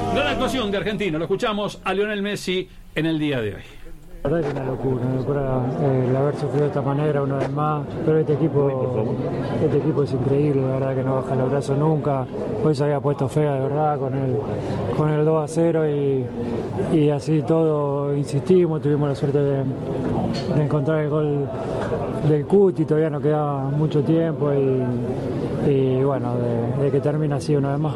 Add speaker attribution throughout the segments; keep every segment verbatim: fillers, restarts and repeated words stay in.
Speaker 1: Gran actuación de Argentina. Lo escuchamos a Lionel Messi en el día de hoy.
Speaker 2: La verdad que es una locura, una locura eh, el haber sufrido de esta manera una vez más, pero este equipo este equipo es increíble, la verdad que no baja los brazos nunca. Hoy se había puesto fea de verdad con el, con el dos a cero y, y así todo insistimos, tuvimos la suerte de, de encontrar el gol del Cuti, todavía nos quedaba mucho tiempo y, y bueno, de, de que termine así una vez más.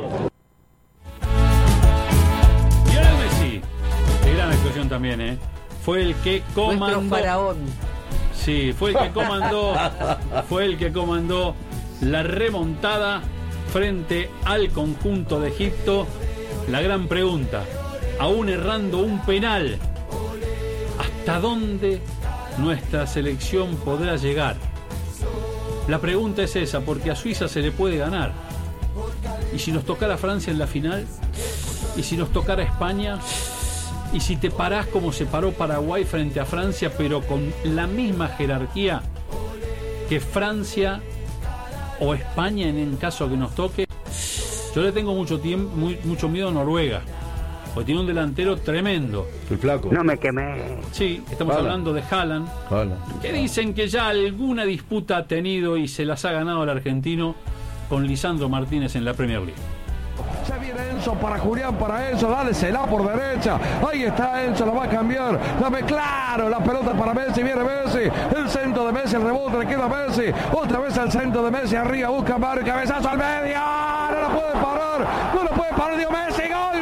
Speaker 1: Lionel Messi, de gran actuación también, ¿eh? Fue el que comandó.
Speaker 3: Nuestro faraón.
Speaker 1: Sí, fue el que comandó. Fue el que comandó la remontada frente al conjunto de Egipto. La gran pregunta, aún errando un penal, ¿hasta dónde nuestra selección podrá llegar? La pregunta es esa, porque a Suiza se le puede ganar. ¿Y si nos tocara Francia en la final? ¿Y si nos tocara España? Y si te parás como se paró Paraguay frente a Francia, pero con la misma jerarquía que Francia o España en el caso que nos toque, yo le tengo mucho tiempo, muy, mucho miedo a Noruega, porque tiene un delantero tremendo.
Speaker 4: El flaco.
Speaker 3: No me quemé.
Speaker 1: Sí, estamos
Speaker 4: Haaland.
Speaker 1: hablando de Haaland,
Speaker 4: Haaland.
Speaker 1: que dicen que ya alguna disputa ha tenido y se las ha ganado el argentino con Lisandro Martínez en la Premier League.
Speaker 5: Ya viene Enzo para Julián, para Enzo, dale, se la por derecha. Ahí está Enzo, la va a cambiar. Dame claro, la pelota para Messi, viene Messi. El centro de Messi, el rebote le queda a Messi. Otra vez el centro de Messi, arriba, busca Mario, cabezazo al medio. No la puede parar, no la puede parar, dio Messi, gol.